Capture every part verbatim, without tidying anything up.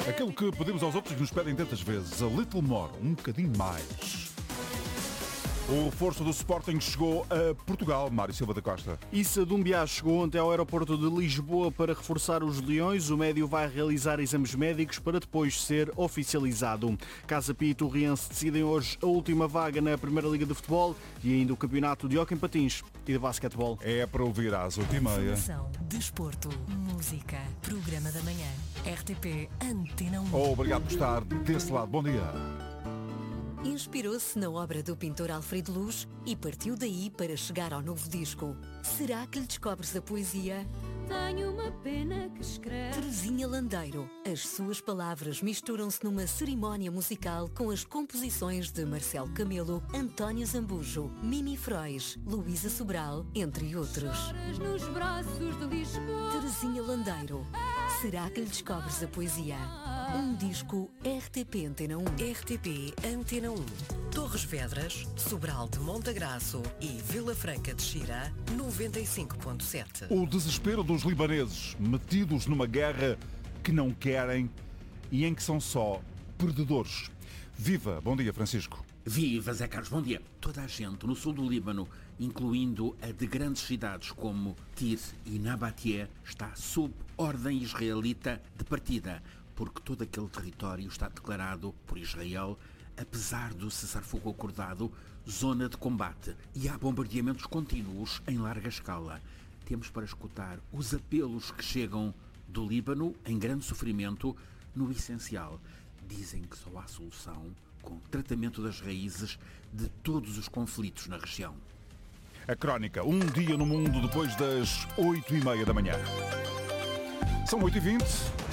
Aquilo que pedimos aos outros que nos pedem tantas vezes, a little more, um bocadinho mais. O reforço do Sporting chegou a Portugal, Mário Silva da Costa. Issa Doumbia chegou ontem ao aeroporto de Lisboa para reforçar os Leões. O médio vai realizar exames médicos para depois ser oficializado. Casa Pia e Torriense decidem hoje a última vaga na Primeira Liga de Futebol e ainda o campeonato de hóquei em patins e de basquetebol. É para ouvir às oito e meia. Informação, desporto, música, programa da manhã, R T P Antena um. Oh, obrigado por estar desse lado. Bom dia. Inspirou-se na obra do pintor Alfredo Luz e partiu daí para chegar ao novo disco. Será que lhe descobres a poesia? Tenho uma pena que escreve. Terezinha Landeiro. As suas palavras misturam-se numa cerimónia musical com as composições de Marcelo Camelo, António Zambujo, Mimi Frois, Luísa Sobral, entre outros. Choras nos braços de Lisboa. Terezinha Landeiro. Será que lhe descobres a poesia? Um disco R T P Antena um. R T P Antena um. Torres Vedras, Sobral de Montagraço e Vila Franca de Xira, noventa e cinco ponto sete. O desespero dos libaneses, metidos numa guerra que não querem e em que são só perdedores. Viva! Bom dia, Francisco. Viva, Zé Carlos, bom dia. Toda a gente no sul do Líbano, incluindo a de grandes cidades como Tir e Nabatie, está sob ordem israelita de partida, porque todo aquele território está declarado por Israel, apesar do cessar-fogo acordado, zona de combate, e há bombardeamentos contínuos em larga escala. Temos para escutar os apelos que chegam do Líbano, em grande sofrimento, no essencial. Dizem que só há solução com o tratamento das raízes de todos os conflitos na região. A crónica, um dia no mundo depois das oito e meia da manhã. São oito e vinte.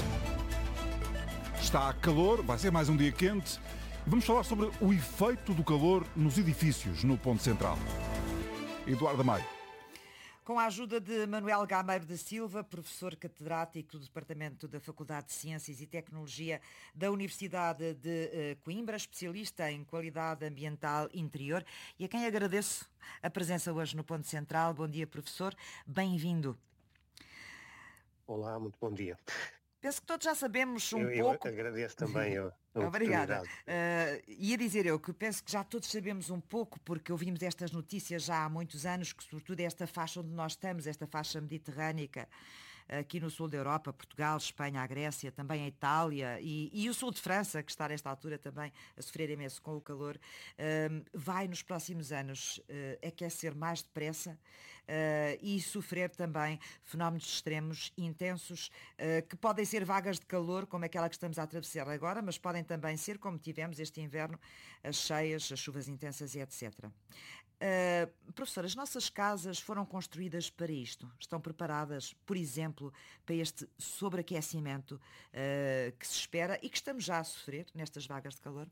Está calor, vai ser mais um dia quente. E vamos falar sobre o efeito do calor nos edifícios no Ponto Central. Eduardo Amai. Com a ajuda de Manuel Gameiro da Silva, professor catedrático do Departamento da Faculdade de Ciências e Tecnologia da Universidade de Coimbra, especialista em qualidade ambiental interior, e a quem agradeço a presença hoje no Ponto Central. Bom dia, professor. Bem-vindo. Olá, muito bom dia. Penso que todos já sabemos um eu, pouco... Eu agradeço também a, a Obrigada. Uh, ia dizer eu que penso que já todos sabemos um pouco, porque ouvimos estas notícias já há muitos anos, que sobretudo esta faixa onde nós estamos, esta faixa mediterrânica, aqui no sul da Europa, Portugal, Espanha, a Grécia, também a Itália e, e o sul de França, que está nesta altura também a sofrer imenso com o calor, uh, vai nos próximos anos uh, aquecer mais depressa uh, e sofrer também fenómenos extremos, intensos, uh, que podem ser vagas de calor, como aquela que estamos a atravessar agora, mas podem também ser, como tivemos este inverno, as cheias, as chuvas intensas e etcétera. Uh, professor, as nossas casas foram construídas para isto? Estão preparadas, por exemplo, para este sobreaquecimento uh, que se espera e que estamos já a sofrer nestas vagas de calor?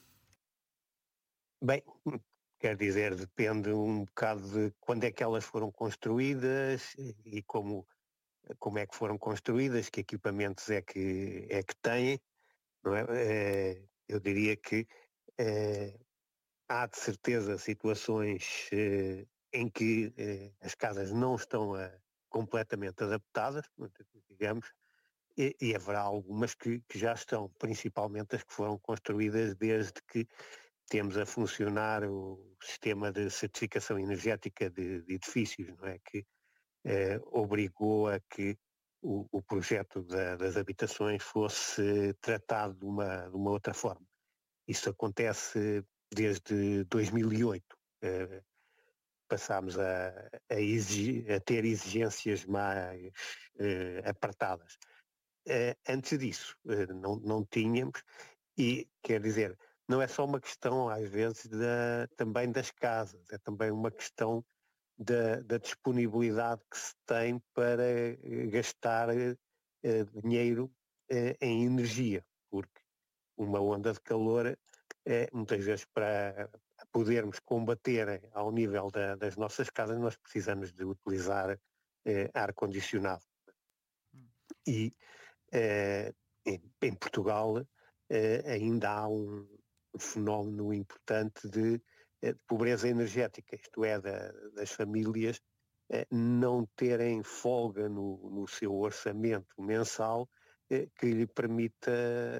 Bem, quer dizer, depende um bocado de quando é que elas foram construídas e como, como é que foram construídas, que equipamentos é que, é que têm, não é? É, eu diria que é, há de certeza situações eh, em que eh, as casas não estão a, completamente adaptadas, digamos, e, e haverá algumas que, que já estão, principalmente as que foram construídas desde que temos a funcionar o sistema de certificação energética de, de edifícios, não é? Que eh, obrigou a que o, o projeto da, das habitações fosse tratado de uma, de uma outra forma. Isso acontece desde dois mil e oito, eh, passámos a, a, exigir, a ter exigências mais eh, apertadas. Eh, antes disso, eh, não, não tínhamos, e quer dizer, não é só uma questão, às vezes, da, também das casas, é também uma questão da, da disponibilidade que se tem para gastar eh, dinheiro eh, em energia, porque uma onda de calor, é, muitas vezes para podermos combater ao nível da, das nossas casas, nós precisamos de utilizar eh, ar-condicionado. E eh, em, em Portugal eh, ainda há um fenómeno importante de, de pobreza energética, isto é, da, das famílias eh, não terem folga no, no seu orçamento mensal que lhe permita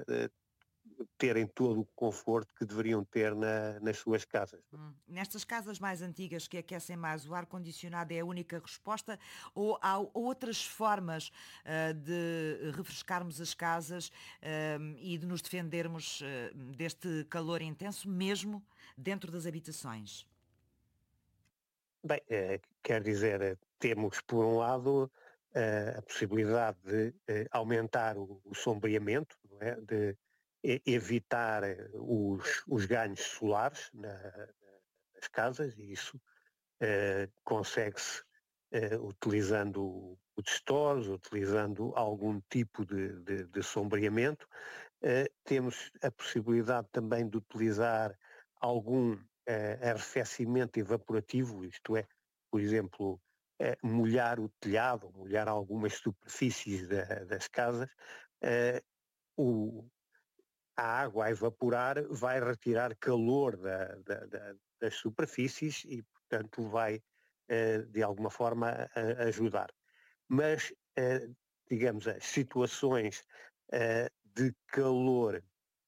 terem todo o conforto que deveriam ter na, nas suas casas. Hum. Nestas casas mais antigas que aquecem mais, o ar-condicionado é a única resposta ou há outras formas uh, de refrescarmos as casas uh, e de nos defendermos uh, deste calor intenso, mesmo dentro das habitações? Bem, eh, quer dizer, temos por um lado eh, a possibilidade de eh, aumentar o, o sombreamento, não é? De evitar os, os ganhos solares na, nas casas, e isso eh, consegue-se eh, utilizando o destores, utilizando algum tipo de, de, de sombreamento. Eh, temos a possibilidade também de utilizar algum eh, arrefecimento evaporativo, isto é, por exemplo, eh, molhar o telhado, molhar algumas superfícies da, das casas. Eh, o, a água a evaporar vai retirar calor da, da, da, das superfícies e, portanto, vai, eh, de alguma forma, a, a ajudar. Mas, eh, digamos, as situações eh, de calor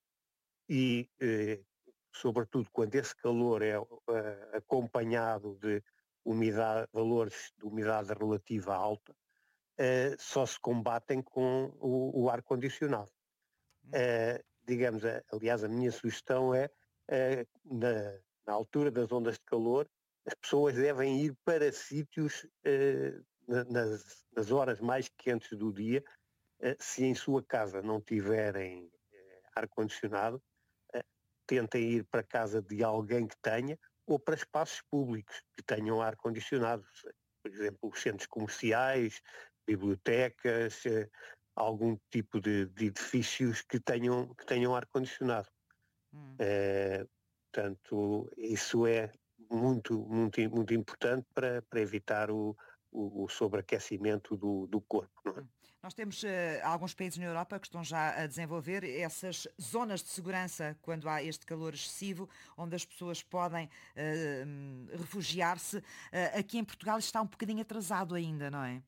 e, eh, sobretudo, quando esse calor é eh, acompanhado de umidade, valores de umidade relativa alta, eh, só se combatem com o, o ar-condicionado. Uh, digamos, uh, aliás, a minha sugestão é, uh, na, na altura das ondas de calor, as pessoas devem ir para sítios uh, na, nas, nas horas mais quentes do dia, uh, se em sua casa não tiverem uh, ar-condicionado, uh, tentem ir para a casa de alguém que tenha, ou para espaços públicos que tenham ar-condicionado, por exemplo, os centros comerciais, bibliotecas, uh, algum tipo de, de edifícios que tenham, que tenham ar-condicionado. Hum. É, portanto, isso é muito, muito, muito importante para, para evitar o, o, o sobreaquecimento do, do corpo. Não é? Hum. Nós temos uh, alguns países na Europa que estão já a desenvolver essas zonas de segurança quando há este calor excessivo, onde as pessoas podem uh, refugiar-se. Uh, aqui em Portugal está um bocadinho atrasado ainda, não é?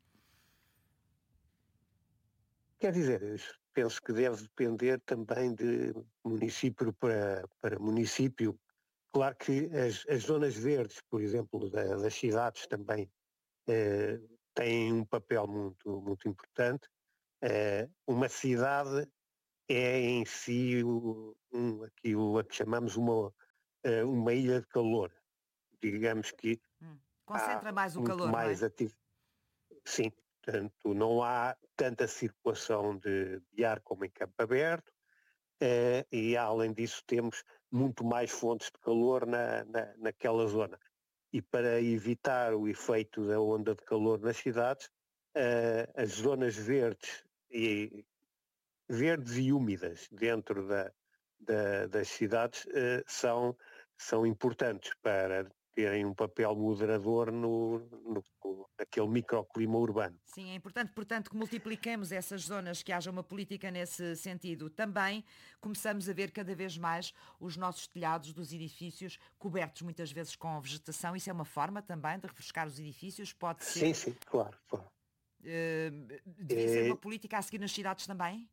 Quer dizer, penso que deve depender também de município para, para município. Claro que as, as zonas verdes, por exemplo, da, das cidades também eh, têm um papel muito, muito importante. Eh, uma cidade é em si um, aquilo a que chamamos uma, uma ilha de calor. Digamos que hum. Concentra mais o muito calor, mais não é? ativo. Sim. Portanto, não há tanta circulação de, de ar como em campo aberto eh, e, além disso, temos muito mais fontes de calor na, na, naquela zona. E para evitar o efeito da onda de calor nas cidades, eh, as zonas verdes e, verdes e úmidas dentro da, da, das cidades eh, são, são importantes para terem um papel moderador no, no, naquele microclima urbano. Sim, é importante, portanto, que multipliquemos essas zonas, que haja uma política nesse sentido. Também começamos a ver cada vez mais os nossos telhados dos edifícios cobertos muitas vezes com vegetação. Isso é uma forma também de refrescar os edifícios? Pode ser... Sim, sim, claro. claro. Uh, devia é... ser uma política a seguir nas cidades também?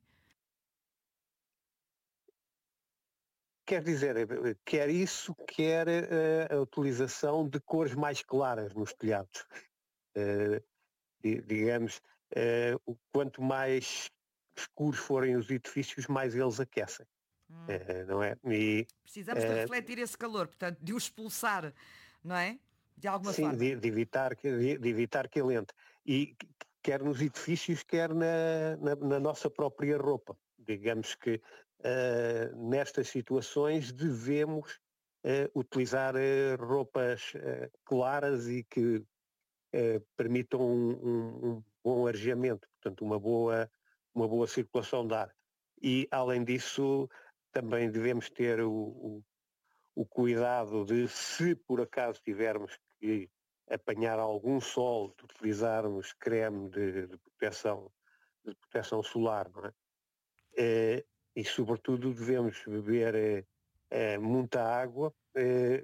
Quer dizer, quer isso, quer uh, a utilização de cores mais claras nos telhados. Uh, digamos, uh, quanto mais escuros forem os edifícios, mais eles aquecem. Hum. Uh, não é? E, precisamos de refletir esse calor, portanto, de o expulsar, não é? De alguma sim, forma. Sim, de, de, evitar que, de, de evitar que ele entre. E quer nos edifícios, quer na, na, na nossa própria roupa. Digamos que Uh, nestas situações devemos uh, utilizar uh, roupas uh, claras e que permitam um, um, um bom areamento, portanto uma boa, uma boa circulação de ar. E além disso também devemos ter o, o, o cuidado de, se por acaso tivermos que apanhar algum sol, de utilizarmos creme de, de proteção de proteção solar, não é? Uh, e sobretudo devemos beber eh, eh, muita água, eh,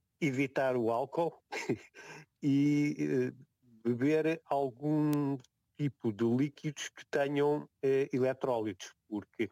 evitar o álcool e eh, beber algum tipo de líquidos que tenham eh, eletrólitos, porque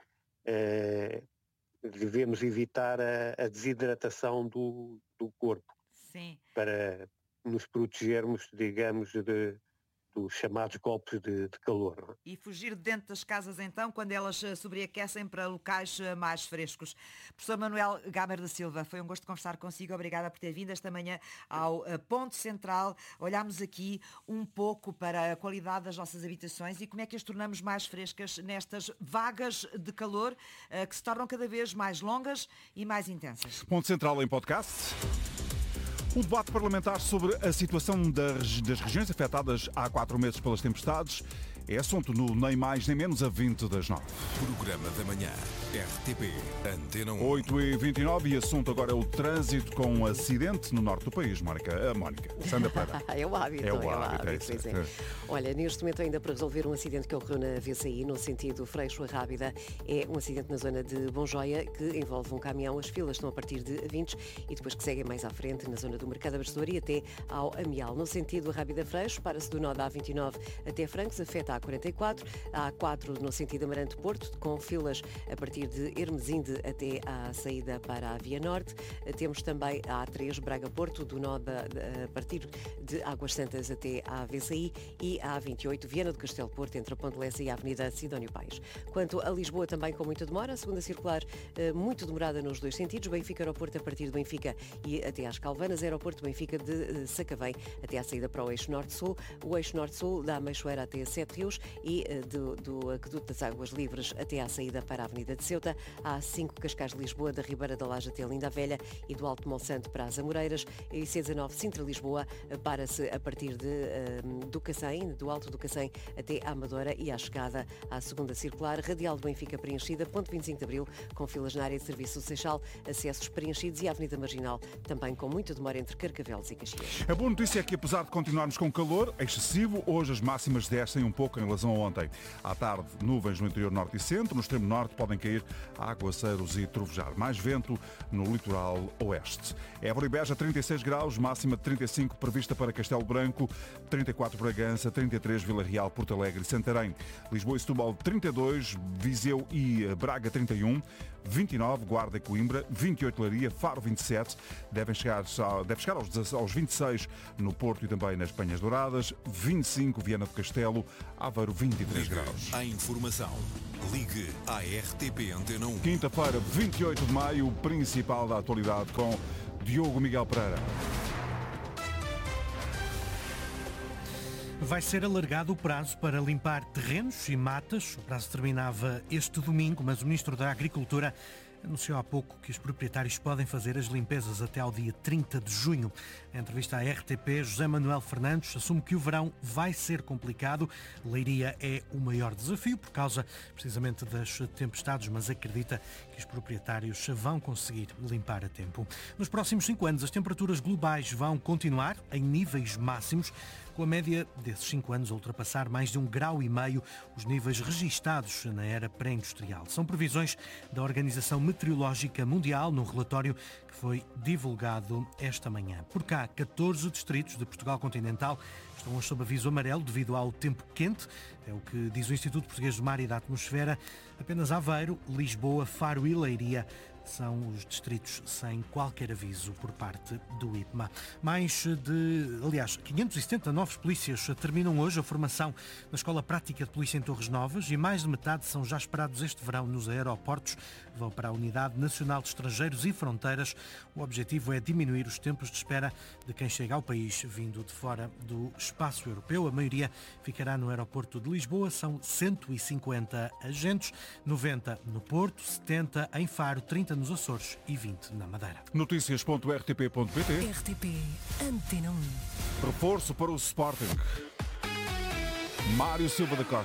eh, devemos evitar a, a desidratação do, do corpo. Sim. Para nos protegermos, digamos, de, dos chamados golpes de, de calor. E fugir de dentro das casas, então, quando elas uh, sobreaquecem para locais uh, mais frescos. Professor Manuel Gamer da Silva, foi um gosto conversar consigo. Obrigada por ter vindo esta manhã ao uh, Ponto Central. Olhámos aqui um pouco para a qualidade das nossas habitações e como é que as tornamos mais frescas nestas vagas de calor uh, que se tornam cada vez mais longas e mais intensas. Ponto Central em podcast. O debate parlamentar sobre a situação das, das regiões afetadas há quatro meses pelas tempestades é assunto no Nem Mais Nem Menos a vinte das nove. Programa da manhã, R T P, Antena um. oito e vinte e nove e assunto agora é o trânsito com um acidente no norte do país, Mónica. A Mónica, Sandra Pereira. É o hábito, é o é o hábito. hábito, É pois é. Olha, neste momento ainda para resolver um acidente que ocorreu na V C I, no sentido Freixo-Rábida, é um acidente na zona de Bonjoia que envolve um caminhão. As filas estão a partir de Vintes e depois que seguem mais à frente na zona do Mercado Abastecedor e até ao Amial. No sentido Rábida-Freixo, para-se do nó da A vinte e nove até Francos, afeta a A quarenta e quatro, a A quatro no sentido Amarante-Porto, com filas a partir de Hermesinde até à saída para a Via Norte. Temos também a A três Braga-Porto, do nó da, a partir de Águas Santas até à V C I, e a A vinte e oito Viana do Castelo Porto, entre a Ponte Lessa e a Avenida Sidónio Paes. Quanto a Lisboa, também com muita demora, a segunda circular muito demorada nos dois sentidos, Benfica-Aeroporto a partir de Benfica e até às Calvanas, Aeroporto Benfica de Sacavém até à saída para o eixo Norte-Sul, o eixo Norte-Sul da Meixoeira até Sete Rios e do, do Aqueduto das Águas Livres até à saída para a Avenida de Ceuta, a A cinco Cascais-Lisboa, da Ribeira da Laje até a Linda Velha e do Alto Monsanto para as Amoreiras, e C dezanove Sintra-Lisboa para-se a partir de, um, do Cacém, do Alto do Cacém até à Amadora e à chegada à segunda circular, Radial de Benfica preenchida, ponto vinte e cinco de Abril, com filas na área de serviço do Seixal, acessos preenchidos e a Avenida Marginal, também com muita demora entre Carcavelos e Caxias. A boa notícia é que, apesar de continuarmos com calor excessivo, hoje as máximas descem um pouco em relação a ontem. À tarde, nuvens no interior norte e centro, no extremo norte podem cair aguaceiros e trovejar. Mais vento no litoral oeste. Évora e Beja, trinta e seis graus, máxima de trinta e cinco prevista para Castelo Branco, trinta e quatro Bragança, trinta e três Vila Real, Porto Alegre e Santarém. Lisboa e Setúbal, trinta e dois, Viseu e Braga, trinta e um, vinte e nove Guarda e Coimbra, vinte e oito Leiria, Faro, vinte e sete, devem chegar, deve chegar aos, aos vinte e seis no Porto e também nas Penhas Douradas, vinte e cinco Viana do Castelo, Aveiro, vinte e três graus. A informação. Ligue à R T P Antena um. Quinta-feira, vinte e oito de maio, o principal da atualidade com Diogo Miguel Pereira. Vai ser alargado o prazo para limpar terrenos e matas. O prazo terminava este domingo, mas o Ministro da Agricultura anunciou há pouco que os proprietários podem fazer as limpezas até ao dia trinta de junho. Em entrevista à R T P, José Manuel Fernandes assume que o verão vai ser complicado. Leiria é o maior desafio por causa precisamente das tempestades, mas acredita que os proprietários vão conseguir limpar a tempo. Nos próximos cinco anos, as temperaturas globais vão continuar em níveis máximos, com a média desses cinco anos a ultrapassar mais de um grau e meio os níveis registados na era pré-industrial. São previsões da Organização Meteorológica Mundial num relatório que foi divulgado esta manhã. Por cá, catorze distritos de Portugal continental estão hoje sob aviso amarelo devido ao tempo quente, é o que diz o Instituto Português do Mar e da Atmosfera. Apenas Aveiro, Lisboa, Faro e Leiria são os distritos sem qualquer aviso por parte do I P M A. Mais de, aliás, quinhentos e setenta novos polícias terminam hoje a formação na Escola Prática de Polícia em Torres Novas e mais de metade são já esperados este verão nos aeroportos. Vão para a Unidade Nacional de Estrangeiros e Fronteiras. O objetivo é diminuir os tempos de espera de quem chega ao país vindo de fora do espaço europeu. A maioria ficará no aeroporto de Lisboa. São cento e cinquenta agentes, noventa no Porto, setenta em Faro, trinta nos Açores e vinte na Madeira. Notícias ponto r t p ponto p t. R T P Antena um. Reforço para o Sporting. Mário Silva da Costa.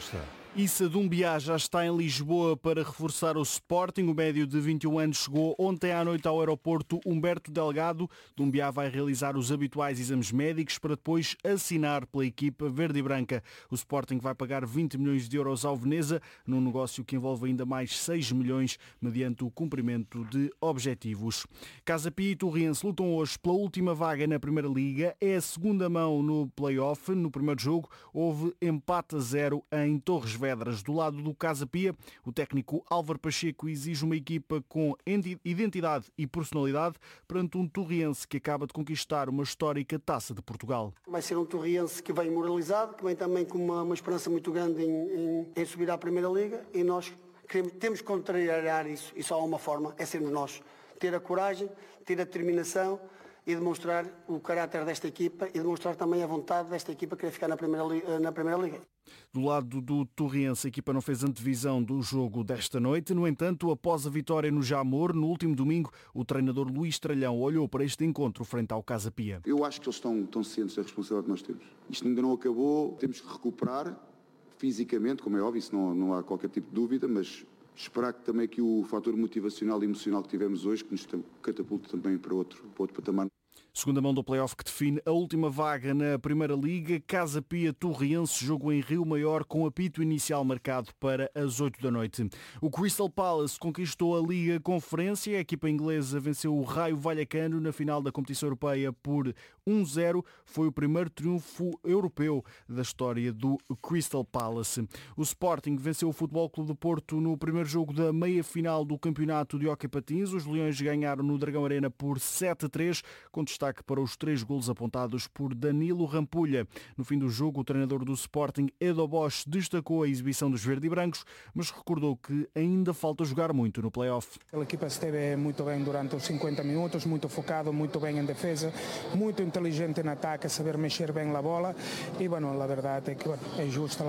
Issa Doumbia já está em Lisboa para reforçar o Sporting. O médio de vinte e um anos chegou ontem à noite ao aeroporto Humberto Delgado. Doumbia vai realizar os habituais exames médicos para depois assinar pela equipa verde e branca. O Sporting vai pagar vinte milhões de euros ao Veneza, num negócio que envolve ainda mais seis milhões, mediante o cumprimento de objetivos. Casa Pia e Torriense lutam hoje pela última vaga na Primeira Liga. É a segunda mão no play-off. No primeiro jogo houve empate a zero em Torres Vedras. Do lado do Casa Pia, o técnico Álvaro Pacheco exige uma equipa com identidade e personalidade perante um torriense que acaba de conquistar uma histórica Taça de Portugal. Vai ser um torriense que vem moralizado, que vem também com uma, uma esperança muito grande em, em, em subir à Primeira Liga, e nós queremos, temos que contrariar isso, e só há uma forma, é sermos nós. Ter a coragem, ter a determinação e demonstrar o caráter desta equipa e demonstrar também a vontade desta equipa querer ficar na Primeira, na Primeira Liga. Do lado do Torriense, a equipa não fez antevisão do jogo desta noite. No entanto, após a vitória no Jamor, no último domingo, o treinador Luís Tralhão olhou para este encontro frente ao Casa Pia. Eu acho que eles estão, estão cientes da responsabilidade que nós temos. Isto ainda não acabou, temos que recuperar fisicamente, como é óbvio, isso não, não há qualquer tipo de dúvida, mas esperar que também que o fator motivacional e emocional que tivemos hoje, que nos catapulte também para outro, para outro patamar. Segunda mão do play-off que define a última vaga na Primeira Liga. Casa Pia Torriense, jogo em Rio Maior com apito inicial marcado para as oito da noite. O Crystal Palace conquistou a Liga Conferência. A equipa inglesa venceu o Raio Vallecano na final da competição europeia por um zero. Foi o primeiro triunfo europeu da história do Crystal Palace. O Sporting venceu o Futebol Clube do Porto no primeiro jogo da meia-final do campeonato de hóquei patins. Os Leões ganharam no Dragão Arena por sete a três, com destaque para os três golos apontados por Danilo Rampulha. No fim do jogo, o treinador do Sporting, Edo Bosch, destacou a exibição dos verde e brancos, mas recordou que ainda falta jogar muito no play-off. A equipa esteve muito bem durante os cinquenta minutos, muito focado, muito bem em defesa, muito inteligente en ataque, a saber mexer bem a bola, e bueno, a verdade é que bueno, é justa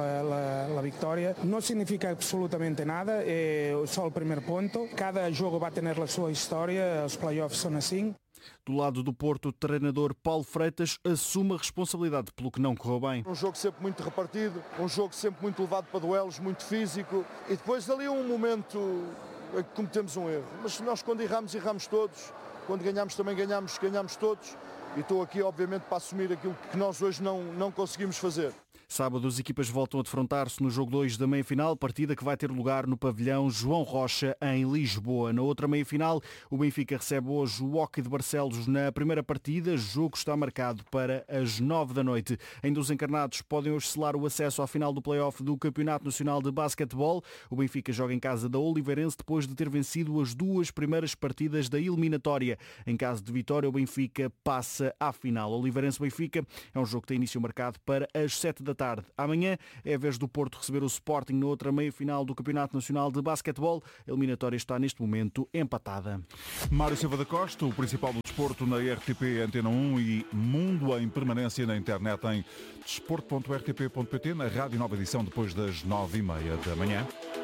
a vitória. Não significa absolutamente nada, é só o primeiro ponto. Cada jogo vai ter a sua história, os play-offs são assim. Do lado do Porto, o treinador Paulo Freitas assume a responsabilidade pelo que não correu bem. Um jogo sempre muito repartido, um jogo sempre muito levado para duelos, muito físico, e depois ali um momento em que cometemos um erro. Mas nós quando erramos, erramos todos, quando ganhamos também ganhamos, ganhamos todos, e estou aqui obviamente para assumir aquilo que nós hoje não, não conseguimos fazer. Sábado as equipas voltam a defrontar-se no jogo dois da meia-final, partida que vai ter lugar no pavilhão João Rocha, em Lisboa. Na outra meia-final, o Benfica recebe hoje o Hockey de Barcelos na primeira partida. O jogo está marcado para as nove da noite. Ainda os encarnados podem hoje selar o acesso à final do play-off do Campeonato Nacional de Basquetebol. O Benfica joga em casa da Oliveirense depois de ter vencido as duas primeiras partidas da eliminatória. Em caso de vitória, o Benfica passa à final. Oliveirense-Benfica é um jogo que tem início marcado para as sete da tarde. Amanhã é a vez do Porto receber o Sporting na outra meia-final do Campeonato Nacional de Basquetebol. A eliminatória está neste momento empatada. Mário Silva da Costa, o principal do desporto na R T P Antena um e Mundo em permanência na internet em desporto ponto r t p ponto p t, na rádio nova edição depois das nove e meia da manhã.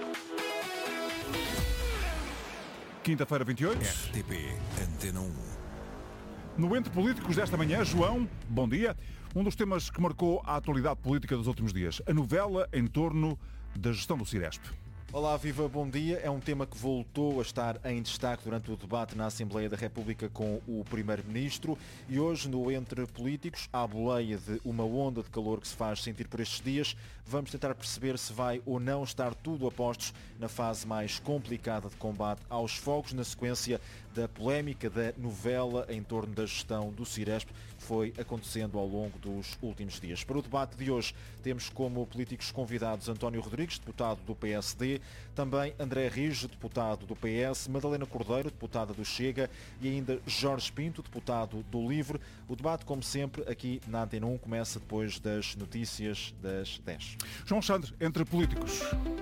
Quinta-feira, vinte e oito. R T P Antena um. No Entre Políticos desta manhã, João, bom dia. Um dos temas que marcou a atualidade política dos últimos dias, a novela em torno da gestão do Ciresp. Olá, viva, bom dia. É um tema que voltou a estar em destaque durante o debate na Assembleia da República com o Primeiro-Ministro e hoje no Entre Políticos, à boleia de uma onda de calor que se faz sentir por estes dias, vamos tentar perceber se vai ou não estar tudo a postos na fase mais complicada de combate aos fogos, na sequência da polémica da novela em torno da gestão do Ciresp, que foi acontecendo ao longo dos últimos dias. Para o debate de hoje temos como políticos convidados António Rodrigues, deputado do P S D, também André Rijo, deputado do P S, Madalena Cordeiro, deputada do Chega e ainda Jorge Pinto, deputado do Livre. O debate, como sempre, aqui na Antena um, começa depois das notícias das dez. João Sandro, Entre Políticos.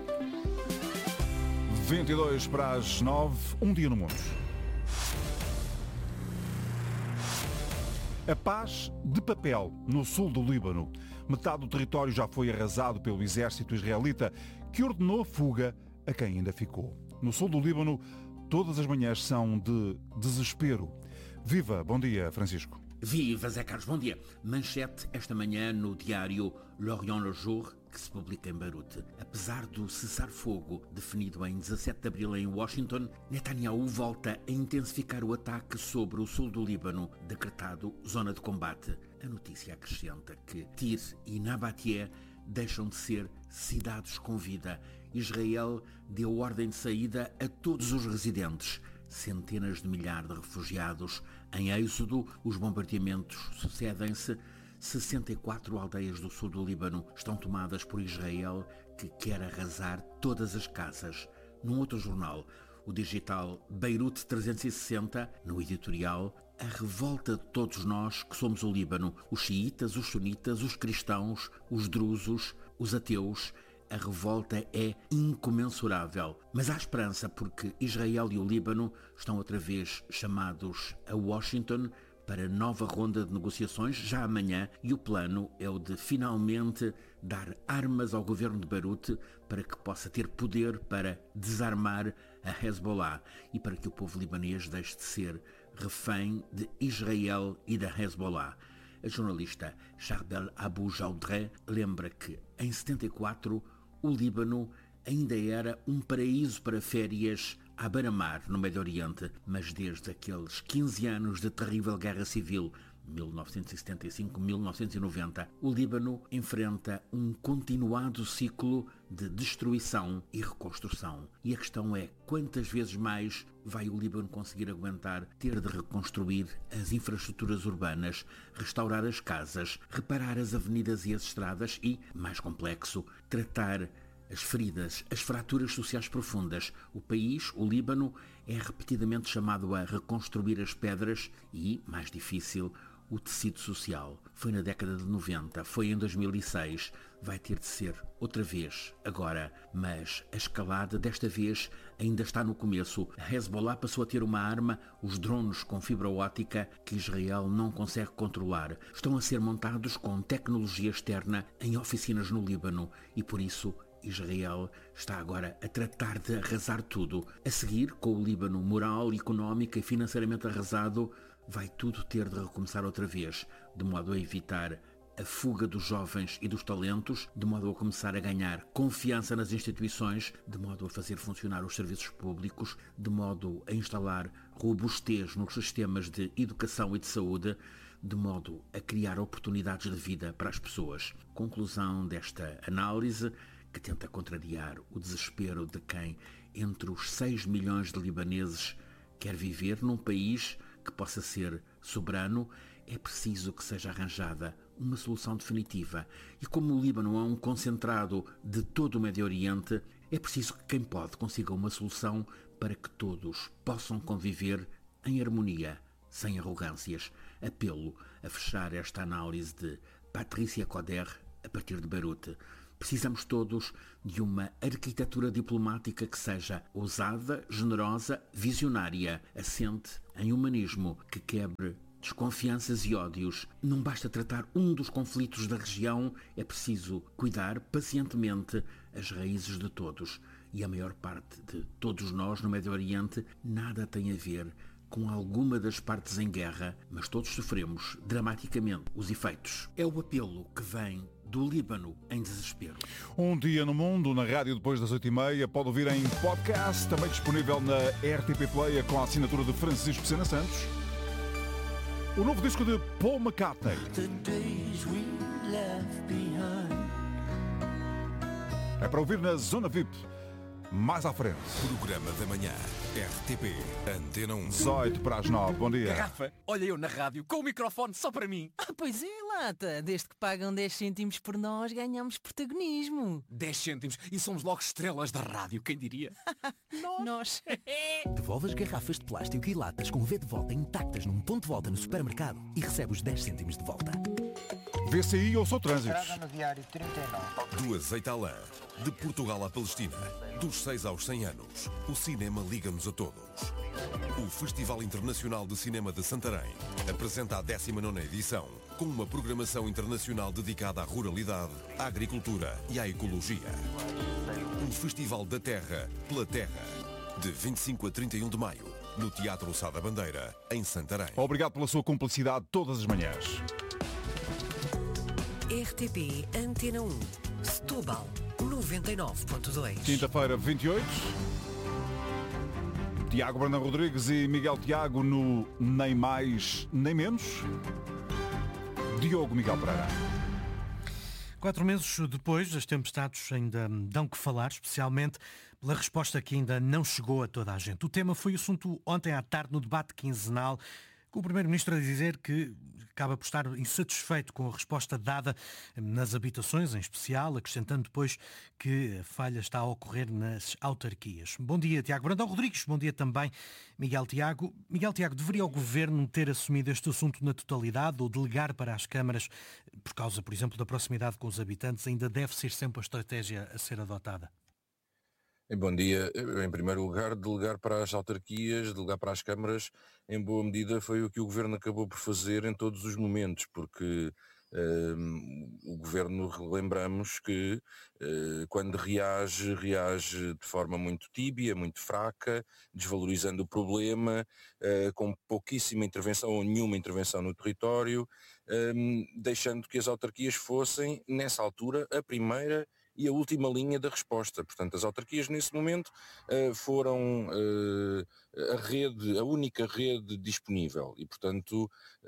vinte e dois para as nove, um dia no mundo. A paz de papel no sul do Líbano. Metade do território já foi arrasado pelo exército israelita, que ordenou a fuga a quem ainda ficou. No sul do Líbano, todas as manhãs são de desespero. Viva, bom dia, Francisco. Viva, Zé Carlos, bom dia. Manchete esta manhã no diário L'Orient Le Jour, que se publica em Beirute. Apesar do cessar-fogo definido em dezassete de abril em Washington, Netanyahu volta a intensificar o ataque sobre o sul do Líbano, decretado zona de combate. A notícia acrescenta que Tir e Nabatie deixam de ser cidades com vida. Israel deu ordem de saída a todos os residentes. Centenas de milhares de refugiados em êxodo, os bombardeamentos sucedem-se. sessenta e quatro aldeias do sul do Líbano estão tomadas por Israel, que quer arrasar todas as casas. Num outro jornal, o digital Beirute trezentos e sessenta, no editorial, a revolta de todos nós que somos o Líbano, os xiitas, os sunitas, os cristãos, os drusos, os ateus. A revolta é incomensurável. Mas há esperança, porque Israel e o Líbano estão outra vez chamados a Washington para nova ronda de negociações já amanhã, e o plano é o de finalmente dar armas ao governo de Beirute para que possa ter poder para desarmar a Hezbollah e para que o povo libanês deixe de ser refém de Israel e da Hezbollah. A jornalista Charbel Abu Jaudré lembra que em setenta e quatro o Líbano ainda era um paraíso para férias à beira-mar no Médio Oriente, mas desde aqueles quinze anos de terrível guerra civil, mil novecentos e setenta e cinco a mil novecentos e noventa, o Líbano enfrenta um continuado ciclo de destruição e reconstrução. E a questão é, quantas vezes mais vai o Líbano conseguir aguentar ter de reconstruir as infraestruturas urbanas, restaurar as casas, reparar as avenidas e as estradas e, mais complexo, tratar as feridas, as fraturas sociais profundas. O país, o Líbano, é repetidamente chamado a reconstruir as pedras e, mais difícil, o tecido social. Foi na década de noventa, foi em dois mil e seis, vai ter de ser outra vez agora, mas a escalada desta vez ainda está no começo. A Hezbollah passou a ter uma arma, os drones com fibra óptica, que Israel não consegue controlar. Estão a ser montados com tecnologia externa em oficinas no Líbano e, por isso, Israel está agora a tratar de arrasar tudo. A seguir, com o Líbano moral, económico e financeiramente arrasado, vai tudo ter de recomeçar outra vez, de modo a evitar a fuga dos jovens e dos talentos, de modo a começar a ganhar confiança nas instituições, de modo a fazer funcionar os serviços públicos, de modo a instalar robustez nos sistemas de educação e de saúde, de modo a criar oportunidades de vida para as pessoas. Conclusão desta análise, que tenta contrariar o desespero de quem, entre os seis milhões de libaneses, quer viver num país que possa ser soberano, é preciso que seja arranjada uma solução definitiva. E como o Líbano é um concentrado de todo o Médio Oriente, é preciso que quem pode consiga uma solução para que todos possam conviver em harmonia, sem arrogâncias. Apelo a fechar esta análise de Patrícia Coder a partir de Beirute. Precisamos todos de uma arquitetura diplomática que seja ousada, generosa, visionária, assente em humanismo, que quebre desconfianças e ódios. Não basta tratar um dos conflitos da região, é preciso cuidar pacientemente as raízes de todos. E a maior parte de todos nós no Médio Oriente nada tem a ver com alguma das partes em guerra, mas todos sofremos dramaticamente os efeitos. É o apelo que vem do Líbano em desespero. Um Dia no Mundo, na rádio depois das oito e meia, pode ouvir em podcast, também disponível na R T P Play com a assinatura de Francisco Sena Santos. O novo disco de Paul McCartney. É para ouvir na Zona V I P. Mais à frente. Programa da manhã. R T P Antena um. dezoito para as nove. Bom dia. Garrafa, olha eu na rádio com o microfone só para mim. Ah, pois é, Lata. Desde que pagam dez cêntimos por nós, ganhamos protagonismo. dez cêntimos e somos logo estrelas da rádio, quem diria? nós. nós. Devolve as garrafas de plástico e latas com o V de volta intactas num ponto de volta no supermercado e recebe os dez cêntimos de volta. V C I ou sou trânsito? No diário trinta e nove. Do azeite à lã, de Portugal à Palestina, dos seis aos cem anos, o cinema liga-nos a todos. O Festival Internacional de Cinema de Santarém apresenta a décima nona edição, com uma programação internacional dedicada à ruralidade, à agricultura e à ecologia. Um festival da terra, pela terra, de vinte e cinco a trinta e um de maio, no Teatro Sá da Bandeira, em Santarém. Obrigado pela sua cumplicidade todas as manhãs. R T P Antena um. Setúbal, noventa e nove ponto dois. Quinta-feira, vinte e oito. Tiago Brandão Rodrigues e Miguel Tiago no Nem Mais Nem Menos. Diogo Miguel Pereira. Quatro meses depois, as tempestades ainda dão que falar, especialmente pela resposta que ainda não chegou a toda a gente. O tema foi assunto ontem à tarde no debate quinzenal, com o Primeiro-Ministro a dizer que acaba por estar insatisfeito com a resposta dada nas habitações, em especial, acrescentando depois que a falha está a ocorrer nas autarquias. Bom dia, Tiago Brandão Rodrigues. Bom dia também, Miguel Tiago. Miguel Tiago, deveria o Governo ter assumido este assunto na totalidade ou delegar para as câmaras, por causa, por exemplo, da proximidade com os habitantes? Ainda deve ser sempre a estratégia a ser adotada? Bom dia. Em primeiro lugar, delegar para as autarquias, delegar para as câmaras, em boa medida foi o que o Governo acabou por fazer em todos os momentos, porque um, o Governo, lembramos que uh, quando reage, reage de forma muito tíbia, muito fraca, desvalorizando o problema, uh, com pouquíssima intervenção ou nenhuma intervenção no território, um, deixando que as autarquias fossem, nessa altura, a primeira e a última linha da resposta. Portanto, as autarquias nesse momento uh, foram uh, a rede, a única rede disponível e, portanto,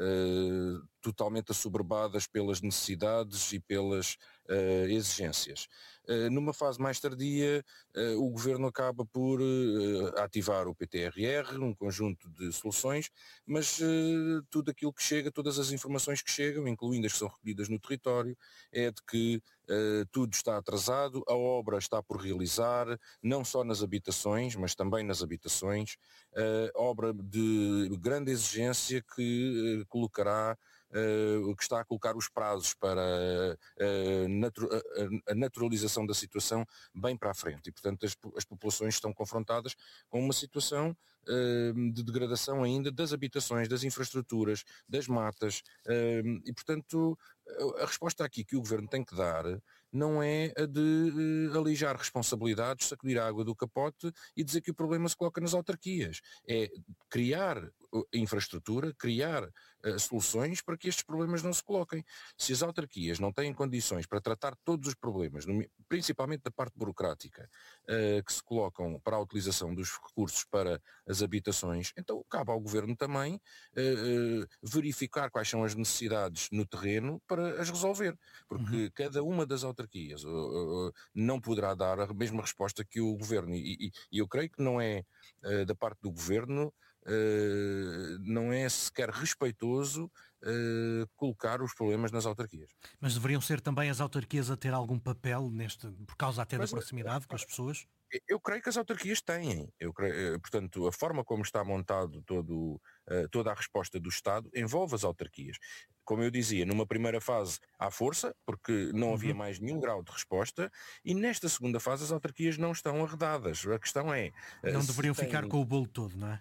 uh, totalmente assoberbadas pelas necessidades e pelas uh, exigências. Uh, numa fase mais tardia, uh, o Governo acaba por uh, ativar o P T R R, um conjunto de soluções, mas uh, tudo aquilo que chega, todas as informações que chegam, incluindo as que são recolhidas no território, é de que uh, tudo está atrasado, a obra está por realizar, não só nas habitações, mas também nas habitações, uh, obra de grande exigência que uh, colocará Uh, que está a colocar os prazos para uh, natu- a, a naturalização da situação bem para a frente. E, portanto, as, as populações estão confrontadas com uma situação uh, de degradação ainda das habitações, das infraestruturas, das matas. Uh, e, portanto, a resposta aqui que o Governo tem que dar não é a de uh, alijar responsabilidades, sacudir a água do capote e dizer que o problema se coloca nas autarquias. É criar infraestrutura, criar uh, soluções para que estes problemas não se coloquem. Se as autarquias não têm condições para tratar todos os problemas, principalmente da parte burocrática, uh, que se colocam para a utilização dos recursos para as habitações, então cabe ao Governo também uh, uh, verificar quais são as necessidades no terreno para as resolver, porque uhum. cada uma das autarquias uh, uh, não poderá dar a mesma resposta que o Governo, e, e, e eu creio que não é uh, da parte do Governo, Uh, não é sequer respeitoso uh, colocar os problemas nas autarquias. Mas deveriam ser também as autarquias a ter algum papel neste, por causa até Mas, da proximidade com as pessoas? Eu creio que as autarquias têm. Eu creio, portanto, a forma como está montado todo, uh, toda a resposta do Estado envolve as autarquias. Como eu dizia, numa primeira fase há força, porque não uhum. havia mais nenhum grau de resposta, e nesta segunda fase as autarquias não estão arredadas. A questão é... Não deveriam tem... ficar com o bolo todo, não é?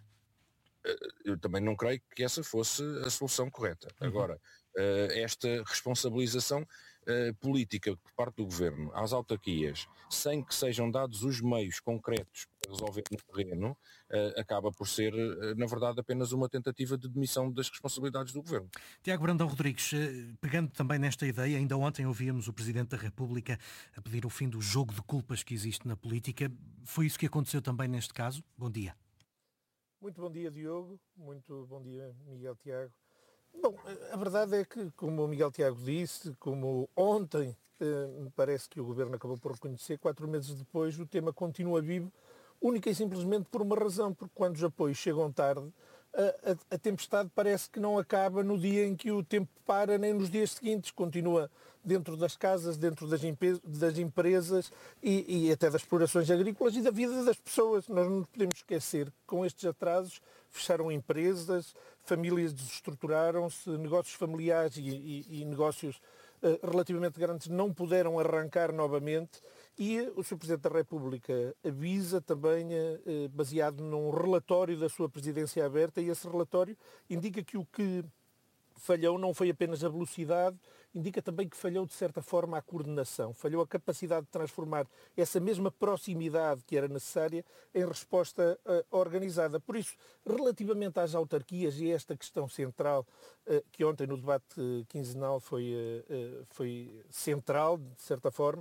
Eu também não creio que essa fosse a solução correta. Uhum. Agora, esta responsabilização política por parte do Governo às autarquias, sem que sejam dados os meios concretos para resolver no terreno, acaba por ser, na verdade, apenas uma tentativa de demissão das responsabilidades do Governo. Tiago Brandão Rodrigues, pegando também nesta ideia, ainda ontem ouvíamos o Presidente da República a pedir o fim do jogo de culpas que existe na política. Foi isso que aconteceu também neste caso? Bom dia. Muito bom dia, Diogo. Muito bom dia, Miguel Tiago. Bom, a verdade é que, como o Miguel Tiago disse, como ontem eh, me parece que o Governo acabou por reconhecer, quatro meses depois o tema continua vivo, única e simplesmente por uma razão, porque quando os apoios chegam tarde, a, a, a tempestade parece que não acaba no dia em que o tempo para, nem nos dias seguintes, continua dentro das casas, dentro das, das empresas e, e até das explorações agrícolas e da vida das pessoas. Nós não nos podemos esquecer que com estes atrasos fecharam empresas, famílias desestruturaram-se, negócios familiares e, e, e negócios uh, relativamente grandes não puderam arrancar novamente e o senhor Presidente da República avisa também, uh, baseado num relatório da sua presidência aberta, e esse relatório indica que o que falhou não foi apenas a velocidade, indica também que falhou de certa forma a coordenação, falhou a capacidade de transformar essa mesma proximidade que era necessária em resposta uh, organizada. Por isso, relativamente às autarquias e esta questão central, uh, que ontem no debate uh, quinzenal foi, uh, uh, foi central, de certa forma,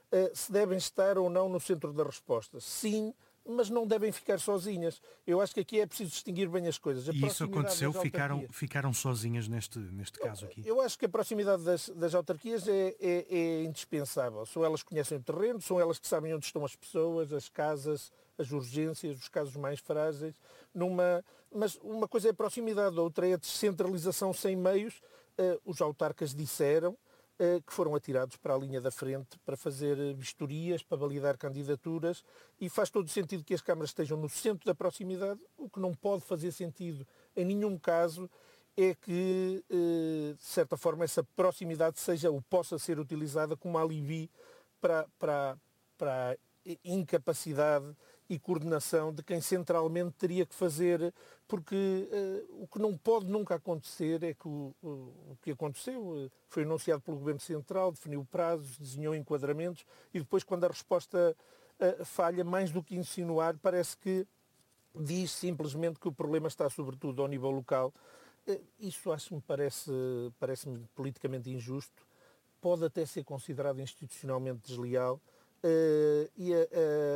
se devem estar ou não no centro da resposta. Sim, mas não devem ficar sozinhas. Eu acho que aqui é preciso distinguir bem as coisas. A e isso aconteceu, ficaram, ficaram sozinhas neste, neste caso aqui? Eu acho que a proximidade das, das autarquias é, é, é indispensável. São elas que conhecem o terreno, são elas que sabem onde estão as pessoas, as casas, as urgências, os casos mais frágeis. Numa... Mas uma coisa é a proximidade, outra é a descentralização sem meios. Uh, os autarcas disseram que foram atirados para a linha da frente para fazer vistorias, para validar candidaturas, e faz todo o sentido que as câmaras estejam no centro da proximidade. O que não pode fazer sentido em nenhum caso é que, de certa forma, essa proximidade seja ou possa ser utilizada como alibi para, para, para a incapacidade e coordenação de quem centralmente teria que fazer, porque uh, o que não pode nunca acontecer é que o, o, o que aconteceu uh, foi anunciado pelo Governo Central, definiu prazos, desenhou enquadramentos e depois, quando a resposta uh, falha, mais do que insinuar, parece que diz simplesmente que o problema está sobretudo ao nível local. Uh, isso acho-me parece, parece-me politicamente injusto, pode até ser considerado institucionalmente desleal. Uh, e a,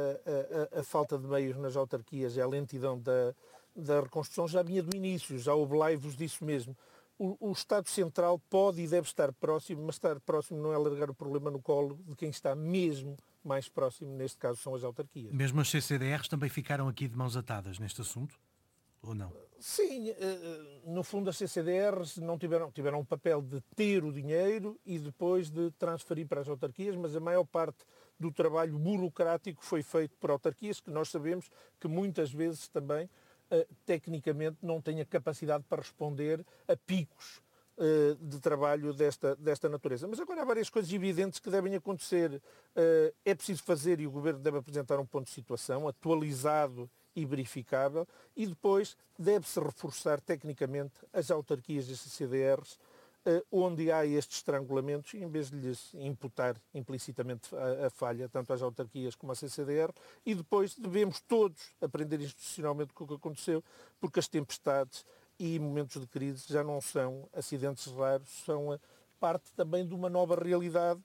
a, a, a falta de meios nas autarquias e a lentidão da, da reconstrução já vinha do início, já houve lives disso mesmo. O, o Estado Central pode e deve estar próximo, mas estar próximo não é largar o problema no colo de quem está mesmo mais próximo, neste caso são as autarquias. Mesmo as C C D Rs também ficaram aqui de mãos atadas neste assunto? Ou não? Sim, no fundo as C C D Rs não tiveram, tiveram um papel de ter o dinheiro e depois de transferir para as autarquias, mas a maior parte do trabalho burocrático foi feito por autarquias, que nós sabemos que muitas vezes também, tecnicamente, não têm a capacidade para responder a picos de trabalho desta, desta natureza. Mas agora há várias coisas evidentes que devem acontecer. É preciso fazer, e o Governo deve apresentar um ponto de situação atualizado e verificável, e depois deve-se reforçar tecnicamente as autarquias e as C C D Rs, onde há estes estrangulamentos, em vez de lhes imputar implicitamente a, a falha, tanto às autarquias como à C C D R, e depois devemos todos aprender institucionalmente com o que aconteceu, porque as tempestades e momentos de crise já não são acidentes raros, são parte também de uma nova realidade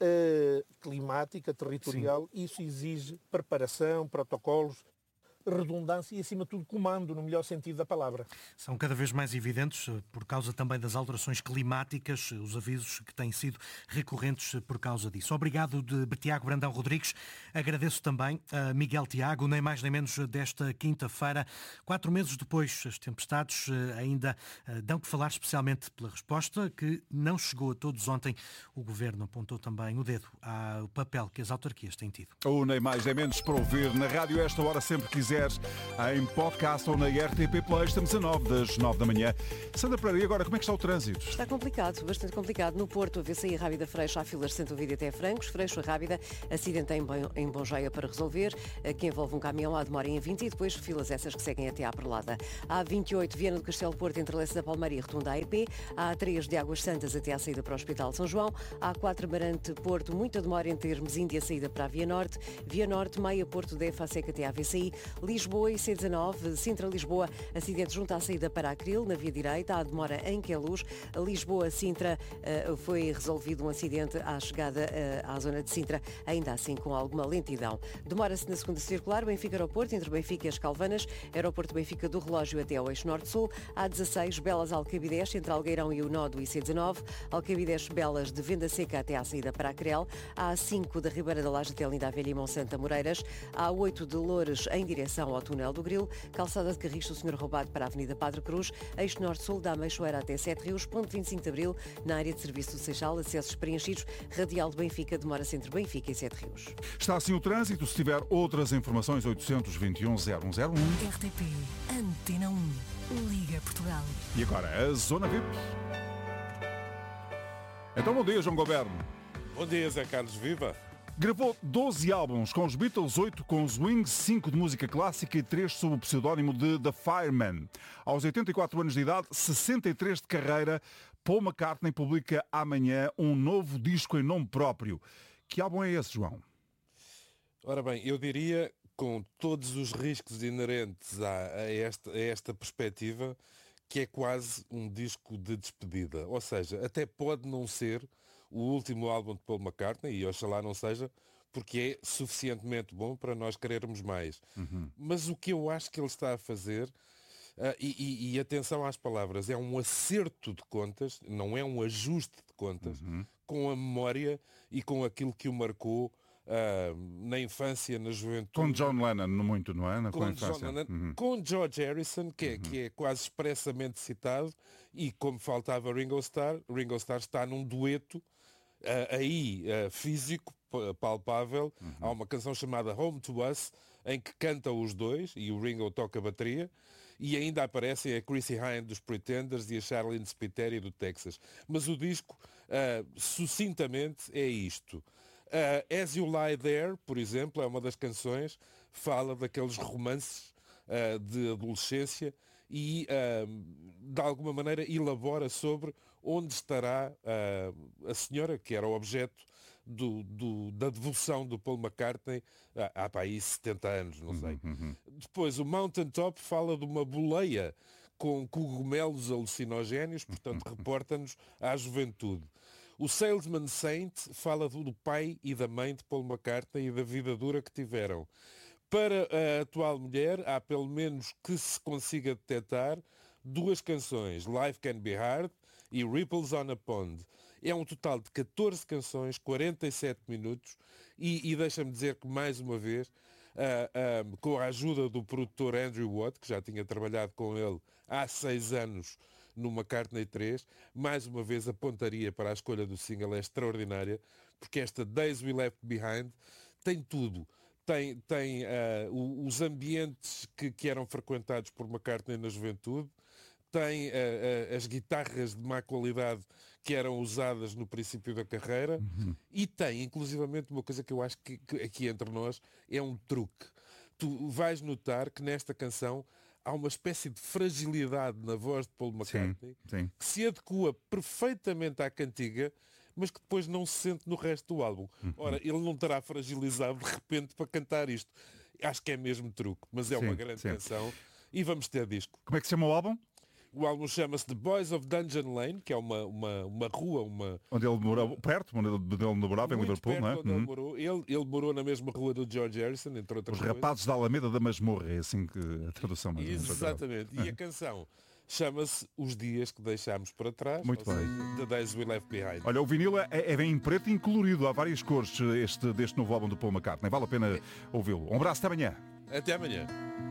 uh, climática, territorial. Sim. Isso exige preparação, protocolos, redundância e, acima de tudo, comando, no melhor sentido da palavra. São cada vez mais evidentes, por causa também das alterações climáticas, os avisos que têm sido recorrentes por causa disso. Obrigado, de Tiago Brandão Rodrigues. Agradeço também a Miguel Tiago, nem mais nem menos desta quinta-feira. Quatro meses depois, as tempestades ainda dão que falar, especialmente pela resposta que não chegou a todos ontem. O Governo apontou também o dedo ao papel que as autarquias têm tido. O nem mais nem menos para ouvir na rádio esta hora, sempre quiser, em podcast ou na R T P Play. Estamos a nove das nove da manhã. Sandra Pereira, e agora como é que está o trânsito? Está complicado, bastante complicado. No Porto, a V C I Rábida Freixo, há filas de Santo Ovídio até Francos. Freixo a Rábida, acidente em, em Bonjoia para resolver, que envolve um caminhão, há demora em A vinte e depois filas essas que seguem até à Perlada. A vinte e oito, Viana do Castelo Porto, entre Leça da Palmeira e Rotunda A E P. A três de Águas Santas até à saída para o Hospital de São João. A quatro, Marante Porto, muita demora entre Hermesinde e a saída para a Via Norte. Via Norte, Maia Porto, D F A Seca até à V C I. Lisboa e C dezanove, Sintra-Lisboa, acidente junto à saída para Acril, na via direita, há demora em Queluz. Lisboa-Sintra, uh, foi resolvido um acidente à chegada uh, à zona de Sintra, ainda assim com alguma lentidão. Demora-se na segunda circular, Benfica-Aeroporto, entre Benfica e as Calvanas, Aeroporto Benfica do Relógio até ao eixo Norte-Sul. A dezasseis, Belas-Alcabidez, entre Algueirão e o nó do I C dezanove, Alcabidez-Belas de Venda Seca até à saída para Acrel. A cinco, da Ribeira da Laje até Linda a Velha e Monsanto Moreiras. A oito, de Loures em direção ao túnel do Grilo, calçada de Carris, o senhor Roubado para a Avenida Padre Cruz, eixo norte-sul da Ameixoeira até Sete Rios, ponto vinte e cinco de Abril, na área de serviço do Seixal, acessos preenchidos, radial de Benfica, demora-se entre Benfica e Sete Rios. Está assim o trânsito, se tiver outras informações, oitocentos e vinte e um, zero um zero um. R T P, Antena um, Liga Portugal. E agora, a Zona V I P. Então, bom dia, João Goberno. Bom dia, Zé Carlos, viva! Gravou doze álbuns com os Beatles, oito com os Wings, cinco de música clássica e três sob o pseudónimo de The Fireman. Aos oitenta e quatro anos de idade, sessenta e três de carreira, Paul McCartney publica amanhã um novo disco em nome próprio. Que álbum é esse, João? Ora bem, eu diria, com todos os riscos inerentes a, a, esta, a esta perspectiva, que é quase um disco de despedida. Ou seja, até pode não ser o último álbum de Paul McCartney, e oxalá não seja porque é suficientemente bom para nós querermos mais. Uhum. Mas o que eu acho que ele está a fazer, uh, e, e, e atenção às palavras, é um acerto de contas, não é um ajuste de contas, uhum. com a memória e com aquilo que o marcou uh, na infância, na juventude. Com John Lennon, muito, não é? Na Com, infância. John Lennon, uhum. com George Harrison, que é, uhum. que é quase expressamente citado, e como faltava Ringo Starr, Ringo Starr está num dueto uh, aí uh, físico, palpável. Uhum. Há uma canção chamada Home to Us, em que cantam os dois, e o Ringo toca a bateria, e ainda aparecem a Chrissy Hynde dos Pretenders e a Charlene Spiteri do Texas. Mas o disco, uh, sucintamente, é isto. Uh, As You Lie There, por exemplo, é uma das canções, fala daqueles romances uh, de adolescência e, uh, de alguma maneira, elabora sobre onde estará uh, a senhora, que era o objeto do, do, da devoção do Paul McCartney há, há para aí setenta anos, não sei. Uhum. Depois, o Mountain Top fala de uma boleia com cogumelos alucinogénios, portanto, reporta-nos à juventude. O Salesman Saint fala do pai e da mãe de Paul McCartney e da vida dura que tiveram. Para a atual mulher, há pelo menos que se consiga detectar duas canções, Life Can Be Hard e Ripples on a Pond. É um total de catorze canções, quarenta e sete minutos, e, e deixa-me dizer que, mais uma vez, uh, uh, com a ajuda do produtor Andrew Watt, que já tinha trabalhado com ele há seis anos no McCartney três, mais uma vez apontaria para a escolha do single, é extraordinária, porque esta Days We Left Behind tem tudo. Tem, tem uh, os ambientes que, que eram frequentados por McCartney na juventude, tem uh, uh, as guitarras de má qualidade que eram usadas no princípio da carreira, uhum. e tem inclusivamente uma coisa que eu acho que, que aqui entre nós é um truque. Tu vais notar que nesta canção há uma espécie de fragilidade na voz de Paul McCartney, sim, sim. que se adequa perfeitamente à cantiga, mas que depois não se sente no resto do álbum. Uhum. Ora, ele não terá fragilizado de repente para cantar isto. Acho que é mesmo truque, mas é sim, uma grande sim. canção. E vamos ter disco. Como é que se chama o álbum? O álbum chama-se The Boys of Dungeon Lane, que é uma, uma, uma rua, uma... Onde ele morava, perto, onde ele, ele morava, em Liverpool, perto não é? Onde Uhum. ele, morou. Ele, ele morou na mesma rua do George Harrison, entre outras Os coisas. rapazes da Alameda da Masmorra, é assim que a tradução mais ou menos. Exatamente. E a canção chama-se Os Dias que Deixámos para Trás. Muito bem. Seja, The Days We Left Behind. Olha, o vinil é, é bem em preto e colorido. Há várias cores este, deste novo álbum do Paul McCartney. Vale a pena ouvi-lo. Um abraço, até amanhã. Até amanhã.